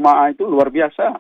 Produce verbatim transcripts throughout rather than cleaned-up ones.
jamaah itu luar biasa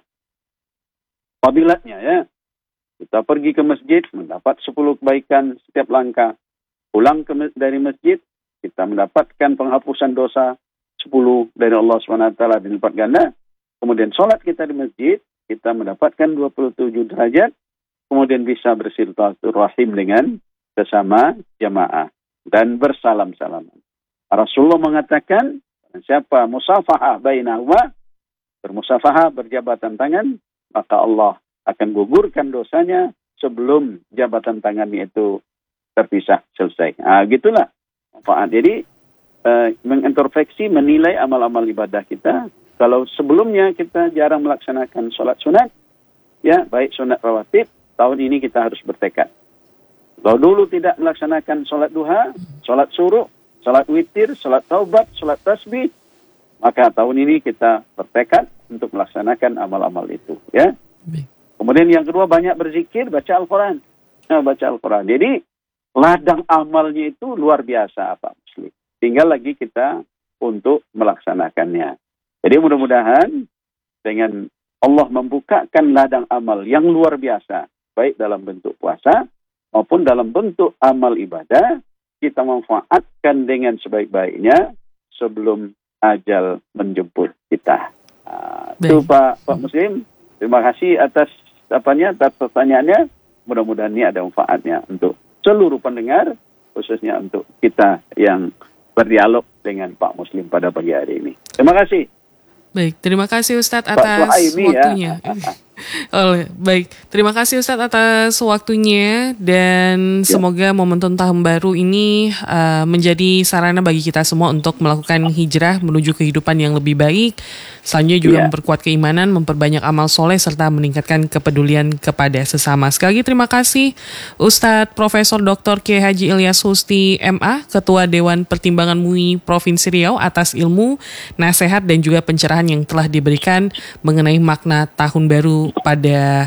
fadilatnya ya. Kita pergi ke masjid, mendapat sepuluh kebaikan setiap langkah. Pulang ke, dari masjid, kita mendapatkan penghapusan dosa sepuluh dari Allah subhanahu wa taala dilipat ganda. Kemudian sholat kita di masjid, kita mendapatkan dua puluh tujuh derajat. Kemudian bisa bersilaturahim dengan sesama jamaah. Dan bersalam-salaman. Rasulullah mengatakan, siapa musafahah bainahuma, bermusafahah, berjabatan tangan, maka Allah akan gugurkan dosanya sebelum jabatan tangannya itu terpisah, selesai. Nah, gitulah manfaat. Jadi, uh, mengintrospeksi, menilai amal-amal ibadah kita. Kalau sebelumnya kita jarang melaksanakan sholat sunat, ya, baik sunat rawatib, tahun ini kita harus bertekad. Kalau dulu tidak melaksanakan sholat duha, sholat suruh, sholat witir, sholat taubat, sholat tasbih, maka tahun ini kita bertekad untuk melaksanakan amal-amal itu. Ya. Kemudian yang kedua, banyak berzikir, baca Al-Quran. Nah, baca Al-Quran. Jadi, ladang amalnya itu luar biasa, Pak Muslim. Tinggal lagi kita untuk melaksanakannya. Jadi mudah-mudahan dengan Allah membukakan ladang amal yang luar biasa, baik dalam bentuk puasa maupun dalam bentuk amal ibadah, kita manfaatkan dengan sebaik-baiknya sebelum ajal menjemput kita. Nah, itu Pak, Pak Muslim. Terima kasih atas apanya, atas pertanyaannya. Mudah-mudahan ini ada manfaatnya untuk seluruh pendengar, khususnya untuk kita yang berdialog dengan Pak Muslim pada pagi hari ini. Terima kasih. Baik, terima kasih Ustadz atas waktunya. Ya. Oh, baik, terima kasih Ustadz atas waktunya dan ya. Semoga momentum tahun baru ini uh, menjadi sarana bagi kita semua untuk melakukan hijrah menuju kehidupan yang lebih baik. Selanjutnya juga ya. Memperkuat keimanan, memperbanyak amal soleh serta meningkatkan kepedulian kepada sesama. Sekali lagi terima kasih Ustadz Profesor Doktor Kiai Haji Ilyas Husti M A, Ketua Dewan Pertimbangan M U I Provinsi Riau atas ilmu, nasihat dan juga pencerahan yang telah diberikan mengenai makna tahun baru pada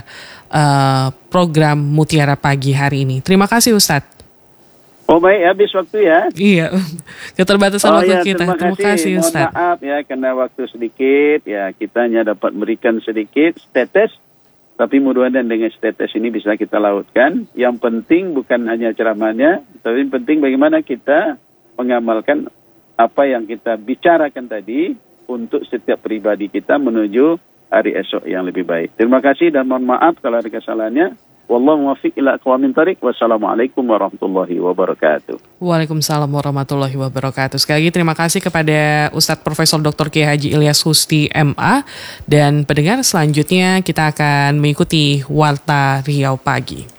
uh, program Mutiara Pagi hari ini. Terima kasih Ustadz. Oh baik, habis waktu ya. Iya, keterbatasan oh, waktu ya, kita. Terima, terima kasih Ustadz. Mohon maaf ya karena waktu sedikit, ya kita hanya dapat berikan sedikit setetes, tapi mudah-mudahan dengan setetes ini bisa kita lautkan. Yang penting bukan hanya ceramahnya, tapi yang penting bagaimana kita mengamalkan apa yang kita bicarakan tadi untuk setiap pribadi kita menuju hari esok yang lebih baik. Terima kasih dan mohon maaf kalau ada kesalahannya. Wallahu muwaffiq ila aqwamit thariq. Wassalamualaikum warahmatullahi wabarakatuh. Waalaikumsalam warahmatullahi wabarakatuh. Sekali lagi terima kasih kepada Ustadz Profesor Doktor Kiai Haji Ilyas Husti M A dan pendengar selanjutnya kita akan mengikuti Warta Riau Pagi.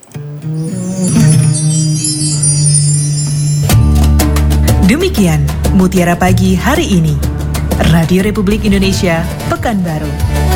Demikian Mutiara Pagi hari ini. Radio Republik Indonesia, Pekanbaru.